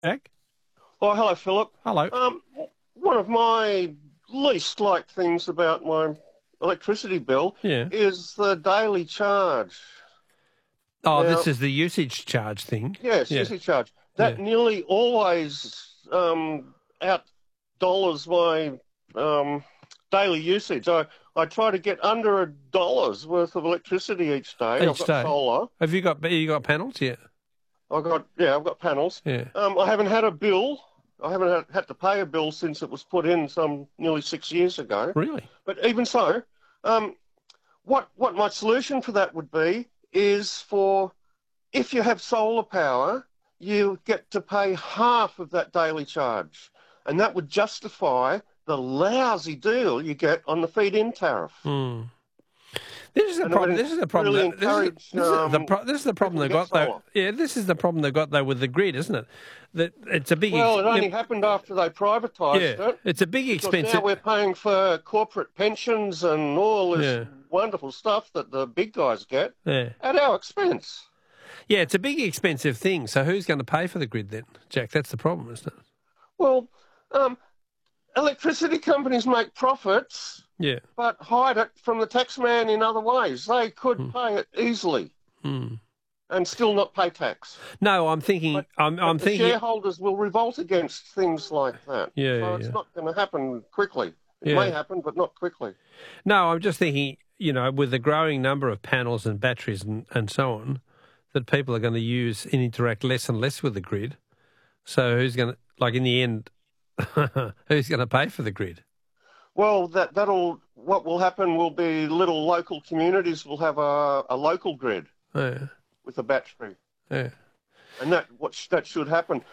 Jack? Oh, hello, Philip. Hello. Um, One of my least liked things about my electricity bill Yeah. is the daily charge. Oh, this Now, is the usage charge thing. yes, Yeah. usage charge. Yeah. That nearly always out dollars my um, daily usage. I try to get under $1 worth of electricity each day. I've Each got day. solar. Have you got panels? Yeah. I've got panels. Yeah. I haven't had a bill. I haven't had to pay a bill since it was put in some nearly 6 years ago. Really? But even so, um, what my solution for that would be is for if you have solar power, you get to pay half of that daily charge, and that would justify the lousy deal you get on the feed-in tariff. Hmm. This is the And it problem. would This is the problem. really This is encourage this is the problem people to they get got though. solar. Yeah, this is the problem they got though with the grid, isn't it? That it's a big. Well, it only happened after they privatised Yeah, it. it's a big Because expensive. now we're paying for corporate pensions and all this Yeah. wonderful stuff that the big guys get Yeah. at our expense. Yeah, it's a big expensive thing. So who's going to pay for the grid then, Jack? That's the problem, isn't it? Well, um, electricity companies make profits, Yeah. but hide it from the taxman in other ways. They could Hmm. pay it easily Hmm. and still not pay tax. No, I'm thinking. But, I'm but the thinking. shareholders will revolt against things like that. Yeah, So yeah, it's yeah. not going to happen quickly. It Yeah. may happen, but not quickly. No, I'm just thinking. With the growing number of panels and batteries and so on, that people are going to use and interact less and less with the grid. So who's going to, like in the end, who's going to pay for the grid? Well, what will happen will be little local communities will have a local grid Yeah, with a battery, yeah. and that should happen.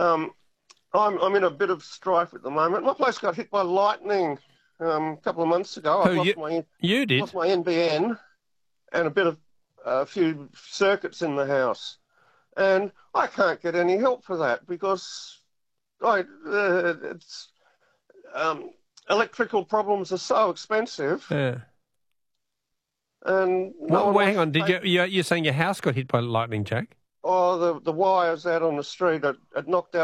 I'm in a bit of strife at the moment. My place got hit by lightning a couple of months ago. I've Who you did? lost my NBN and a few circuits in the house, and I can't get any help for that because it's electrical problems are so expensive, Yeah. and Well, hang on. You're saying your house got hit by lightning, Jack? the wires out on the street, it knocked out